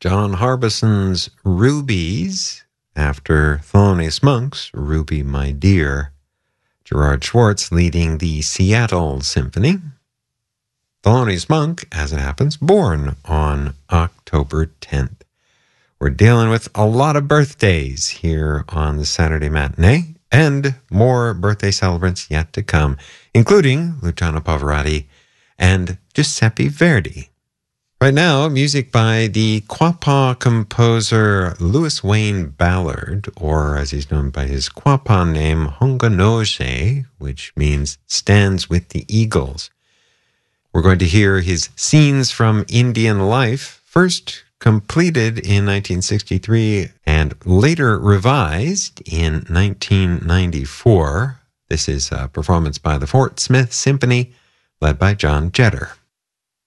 John Harbison's Rubies, after Thelonious Monk's Ruby My Dear. Gerard Schwartz leading the Seattle Symphony. Thelonious Monk, as it happens, born on October 10th. We're dealing with a lot of birthdays here on the Saturday Matinee, and more birthday celebrants yet to come, including Luciano Pavarotti and Giuseppe Verdi. Right now, music by the Quapaw composer Louis Wayne Ballard, or as he's known by his Quapaw name, Honganoge, which means stands with the eagles. We're going to hear his Scenes from Indian Life, first completed in 1963 and later revised in 1994. This is a performance by the Fort Smith Symphony, led by John Jetter.